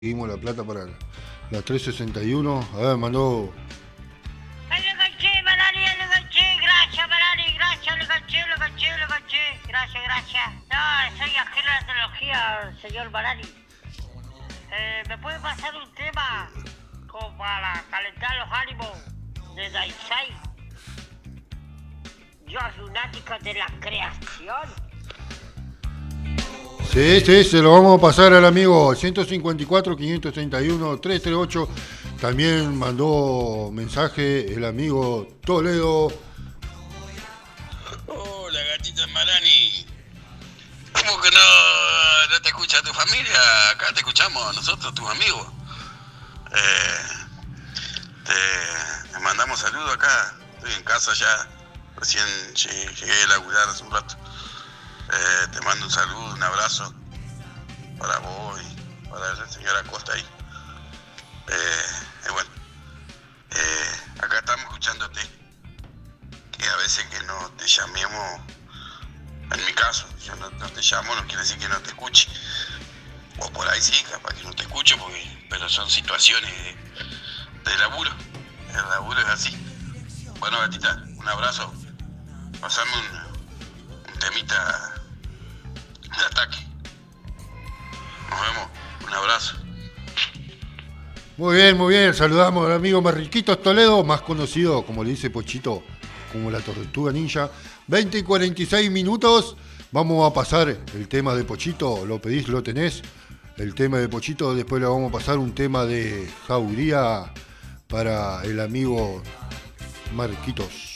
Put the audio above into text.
Seguimos la plata para la 361. A ver, mandó. Le ganché, Banani, le ganché. Gracias, Banani, gracias, le ganché. Gracias. No, soy ajeno a la tecnología, señor Banani. ¿Me puede pasar un tema como para calentar los ánimos de Daisai? Dios lunático de la creación. Sí, se lo vamos a pasar al amigo 154 531 338. También mandó mensaje el amigo Toledo. Hola, gatita Marani. ¿Cómo que no te escucha tu familia? Acá te escuchamos nosotros, tus amigos. Te mandamos saludos acá. Estoy en casa ya. Recién llegué a laburar hace un rato. Te mando un saludo, un abrazo para vos y para la señora Costa ahí. Bueno, acá estamos escuchándote. Que a veces que no te llamemos, en mi caso, yo no te llamo, no quiere decir que no te escuche. O por ahí sí, capaz que no te escucho, pero son situaciones de laburo. El laburo es así. Bueno, gatita, un abrazo. Pasame un temita de ataque. Nos vemos. Un abrazo. Muy bien. Saludamos al amigo Marriquitos Toledo, más conocido, como le dice Pochito, como la Tortuga Ninja. 20 y 46 minutos. Vamos a pasar el tema de Pochito. Lo pedís, lo tenés. El tema de Pochito. Después le vamos a pasar un tema de Jauría para el amigo Marquitos.